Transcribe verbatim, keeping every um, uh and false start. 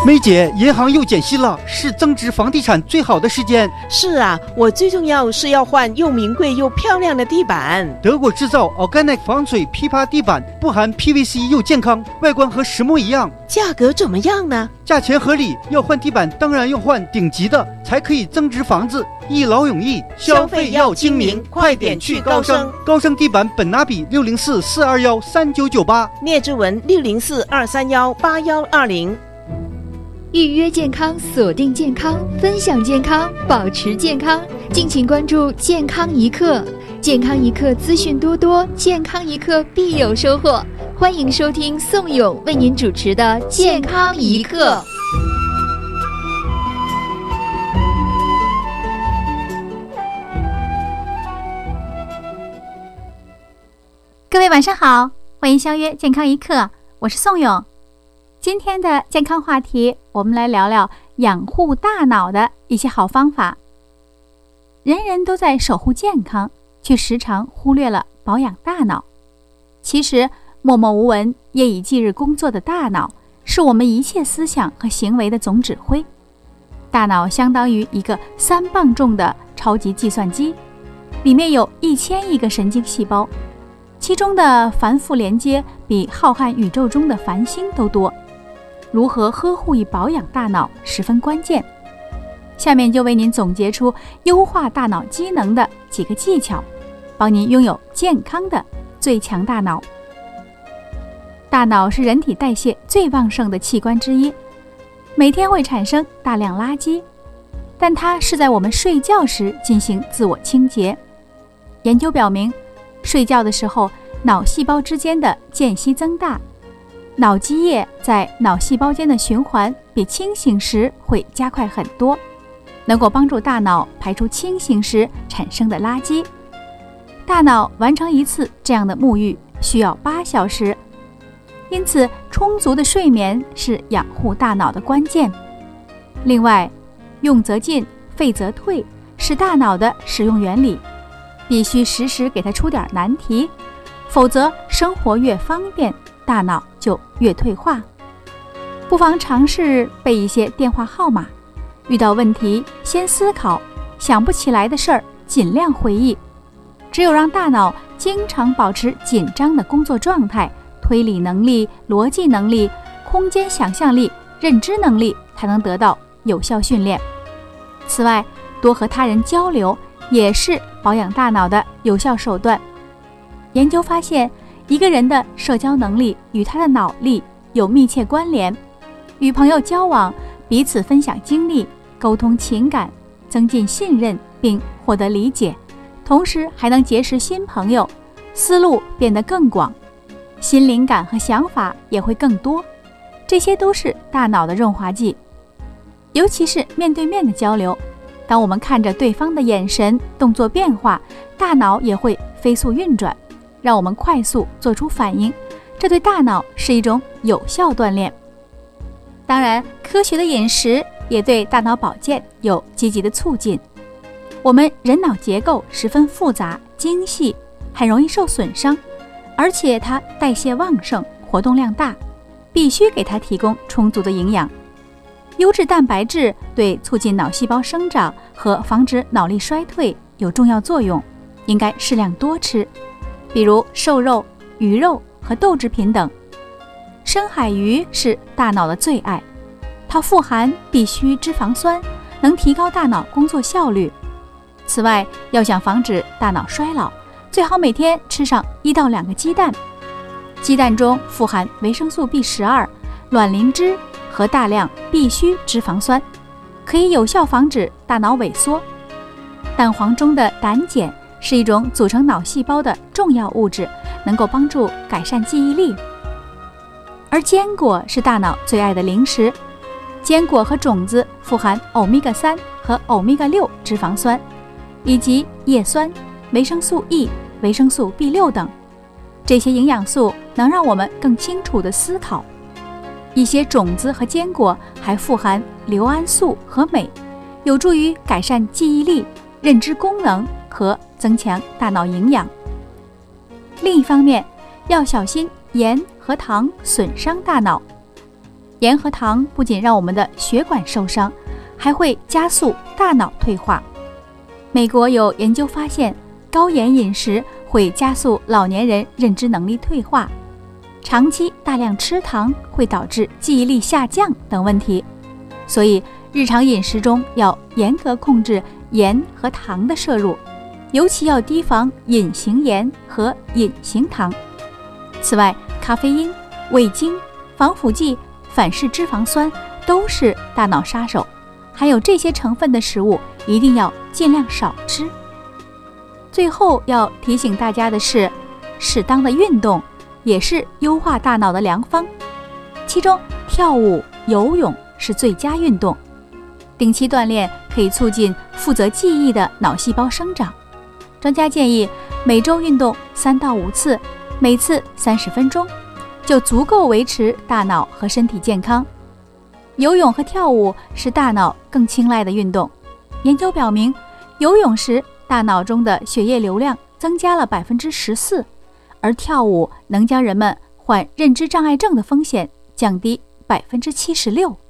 梅姐，银行又减息了，是增值房地产最好的时间。 是啊，我最重要是要换又名贵又漂亮的地板。 德国制造 Organic 防水批发地板，不含 P V C 又健康，外观和实木一样。 价格怎么样呢？ 价钱合理，要换地板当然要换顶级的，才可以增值房子，一劳永逸。 消费要精明，快点去高升。 高升地板本拿比六零四四二幺三九九八， 聂志文六零四二三幺八幺二零。 预约健康，锁定健康，分享健康，保持健康。敬请关注健康一刻，健康一刻资讯多多，健康一刻必有收获。欢迎收听宋勇为您主持的健康一刻。 各位晚上好，欢迎相约健康一刻，我是宋勇。今天的健康话题，我们来聊聊养护大脑的一些好方法。人人都在守护健康，却时常忽略了保养大脑。其实默默无闻、夜以继日工作的大脑，是我们一切思想和行为的总指挥。大脑相当于一个三磅重的超级计算机，里面有一千亿个神经细胞，其中的繁复连接比浩瀚宇宙中的繁星都多。如何呵护与保养大脑十分关键。下面就为您总结出优化大脑机能的几个技巧，帮您拥有健康的最强大脑。大脑是人体代谢最旺盛的器官之一，每天会产生大量垃圾，但它是在我们睡觉时进行自我清洁。研究表明，睡觉的时候，脑细胞之间的间隙增大，脑积液在脑细胞间的循环比清醒时会加快很多，能够帮助大脑排出清醒时产生的垃圾。大脑完成一次这样的沐浴需要八小时，因此充足的睡眠是养护大脑的关键。另外，用则进，废则退是大脑的使用原理，必须时时给它出点难题，否则生活越方便，大脑就越退化。不妨尝试背一些电话号码，遇到问题先思考，想不起来的事儿尽量回忆。只有让大脑经常保持紧张的工作状态，推理能力、逻辑能力、空间想象力、认知能力才能得到有效训练。此外，多和他人交流也是保养大脑的有效手段。研究发现，一个人的社交能力与他的脑力有密切关联。与朋友交往，彼此分享经历，沟通情感，增进信任并获得理解，同时还能结识新朋友，思路变得更广，新灵感和想法也会更多。这些都是大脑的润滑剂。尤其是面对面的交流，当我们看着对方的眼神、动作变化，大脑也会飞速运转，让我们快速做出反应，这对大脑是一种有效锻炼。当然，科学的饮食也对大脑保健有积极的促进。我们人脑结构十分复杂精细，很容易受损伤，而且它代谢旺盛，活动量大，必须给它提供充足的营养。优质蛋白质对促进脑细胞生长和防止脑力衰退有重要作用，应该适量多吃，比如瘦肉、鱼肉和豆制品等。深海鱼是大脑的最爱，它富含必需脂肪酸，能提高大脑工作效率。此外，要想防止大脑衰老，最好每天吃上一到两个鸡蛋。鸡蛋中富含维生素 B 十二、卵磷脂和大量必需脂肪酸，可以有效防止大脑萎缩。蛋黄中的胆碱是一种组成脑细胞的重要物质，能够帮助改善记忆力。而坚果是大脑最爱的零食，坚果和种子富含欧米伽三和欧米伽六脂肪酸，以及叶酸、维生素 E、维生素 B 六 等。这些营养素能让我们更清楚地思考。一些种子和坚果还富含硫胺素和镁，有助于改善记忆力、认知功能和增强大脑营养。另一方面，要小心盐和糖损伤大脑。 盐和糖不仅让我们的血管受伤，还会加速大脑退化。美国有研究发现，高盐饮食会加速老年人认知能力退化，长期大量吃糖会导致记忆力下降等问题。所以日常饮食中要严格控制盐和糖的摄入，尤其要提防隐形盐和隐形糖。此外，咖啡因、味精、防腐剂、反式脂肪酸都是大脑杀手，含有这些成分的食物一定要尽量少吃。最后要提醒大家的是，适当的运动也是优化大脑的良方，其中跳舞、游泳是最佳运动。定期锻炼可以促进负责记忆的脑细胞生长。专家建议每周运动三到五次，每次三十分钟，就足够维持大脑和身体健康。游泳和跳舞是大脑更青睐的运动。研究表明，游泳时大脑中的血液流量增加了百分之十四，而跳舞能将人们患认知障碍症的风险降低百分之七十六。